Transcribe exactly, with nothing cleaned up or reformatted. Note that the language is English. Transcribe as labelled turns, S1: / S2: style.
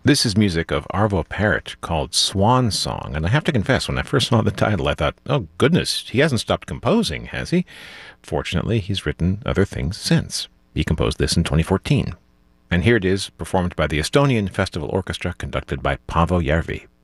S1: This is music of Arvo Pärt called Swan Song, and I have to confess, when I first saw the title, I thought, oh goodness, he hasn't stopped composing, has he? Fortunately, he's written other things since. He composed this in twenty fourteen. And here it is, performed by the Estonian Festival Orchestra, conducted by Paavo Järvi.